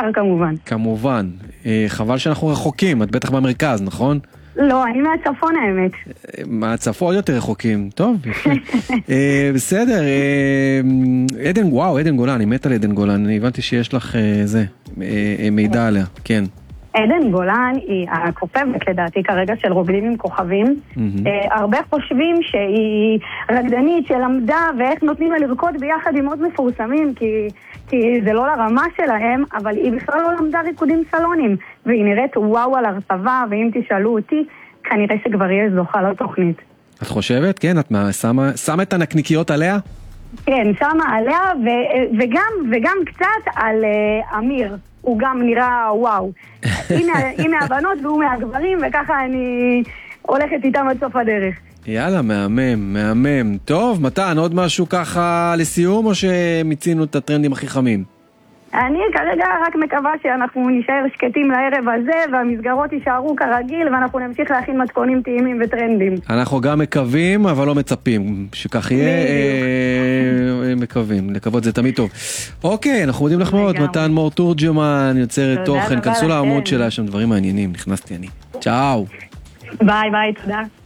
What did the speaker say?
קר כמובן. כמובן. חבל שאנחנו רחוקים, את בטח במרכז, נכון? לא, אני מהצפון האמת. מהצפון יותר רחוקים, טוב, יפה. בסדר, עדן גולן, אני מת על עדן גולן, אני הבנתי שיש לך מידע עליה, כן. עדן גולן היא הכוכבת לדעתי כרגע של רוקדים עם כוכבים. הרבה חושבים שהיא רקדנית שלמדה ואיך נותנים לה לרקוד ביחד עם עוד מפורסמים, כי זה לא לרמה שלהם, אבל היא בכלל לא למדה ריקודים סלונים, והיא נראית וואו על הרצבה, ואם תשאלו אותי, כנראה שכבר יהיה זוכה לתוכנית. את חושבת? כן, את שמה את הנקניקיות עליה? כן, שמה עליה, וגם קצת על אמיר. הוא גם נראה וואו. היא מהבנות והוא מהגברים, וככה אני הולכת איתם עד סוף הדרך. יאללה, מהמם. טוב, מתן, עוד משהו ככה לסיום, או שמיצינו את הטרנדים הכי חמים? אני כרגע רק מקווה שאנחנו נשאר שקטים לערב הזה, והמסגרות יישארו כרגיל, ואנחנו נמשיך להכין מתכונים טעימים וטרנדים. אנחנו גם מקווים, אבל לא מצפים. שכך יהיה, מקווים. לקוות זה תמיד טוב. אוקיי, אנחנו מודים לך מאוד. מתן מור תורג'מן, יוצרת תוכן. כנסו לעמוד שלה, יש שם דברים מעניינים. נכנסתי אני. צ'או. ביי, תודה.